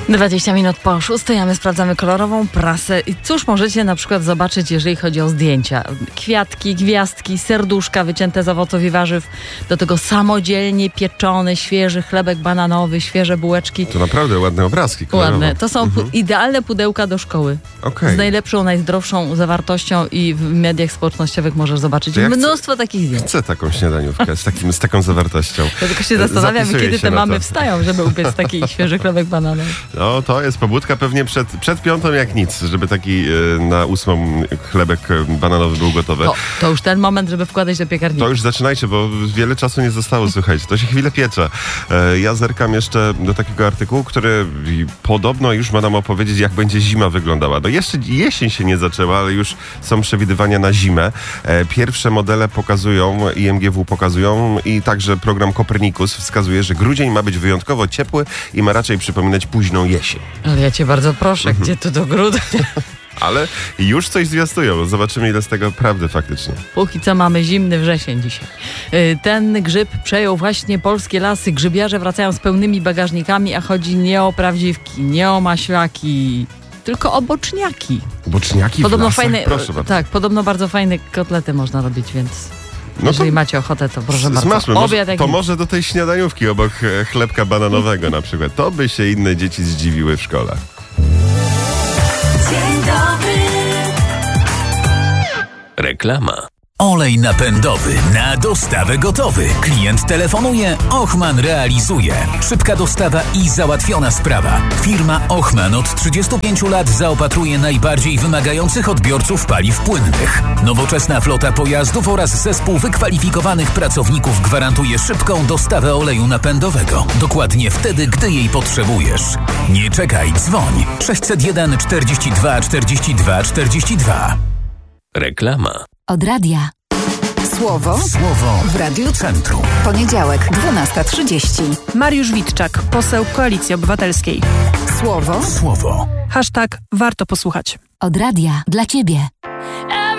20 minut po 6, a my sprawdzamy kolorową prasę. I cóż możecie na przykład zobaczyć, jeżeli chodzi o zdjęcia? Kwiatki, gwiazdki, serduszka wycięte z owoców i warzyw. Do tego samodzielnie pieczony, świeży chlebek bananowy, świeże bułeczki. To naprawdę ładne obrazki kolorowe. Ładne. To są idealne pudełka do szkoły. Okay. Z najlepszą, najzdrowszą zawartością i w mediach społecznościowych możesz zobaczyć mnóstwo takich zdjęć. Chcę taką śniadaniówkę z taką zawartością. Ja tylko się zastanawiam, kiedy te mamy wstają, żeby upiec taki świeży chlebek bananowy. No, to jest pobudka pewnie przed 5 jak nic, żeby taki na 8 chlebek bananowy był gotowy. To już ten moment, żeby wkładać do piekarnika. To już zaczynajcie, bo wiele czasu nie zostało, słuchajcie. To się chwilę piecze. Ja zerkam jeszcze do takiego artykułu, który podobno już ma nam opowiedzieć, jak będzie zima wyglądała. No jeszcze jesień się nie zaczęła, ale już są przewidywania na zimę. Pierwsze modele pokazują, IMGW pokazują i także program Kopernikus wskazuje, że grudzień ma być wyjątkowo ciepły i ma raczej przypominać późną jesień. Ale ja cię bardzo proszę, gdzie tu do grudnia? Ale już coś zwiastują. Zobaczymy, ile z tego prawdy faktycznie. Póki co mamy zimny wrzesień dzisiaj. Ten grzyb przejął właśnie polskie lasy. Grzybiarze wracają z pełnymi bagażnikami, a chodzi nie o prawdziwki, nie o maślaki, tylko o boczniaki. Boczniaki podobno w lasach? fajne, proszę bardzo. Tak, podobno bardzo fajne kotlety można robić, więc jeżeli macie ochotę, to proszę bardzo. Smażmy. Obiad Może do tej śniadaniówki obok chlebka bananowego na przykład. To by się inne dzieci zdziwiły w szkole. Dzień dobry. Reklama. Olej napędowy na dostawę gotowy. Klient telefonuje, Ochman realizuje. Szybka dostawa i załatwiona sprawa. Firma Ochman od 35 lat zaopatruje najbardziej wymagających odbiorców paliw płynnych. Nowoczesna flota pojazdów oraz zespół wykwalifikowanych pracowników gwarantuje szybką dostawę oleju napędowego. Dokładnie wtedy, gdy jej potrzebujesz. Nie czekaj, dzwoń. 601 42 42 42. Reklama. Od radia. Słowo w Radiu Centrum. Poniedziałek, 12:30. Mariusz Witczak, poseł Koalicji Obywatelskiej. Słowo. #warto posłuchać. Od radia dla Ciebie.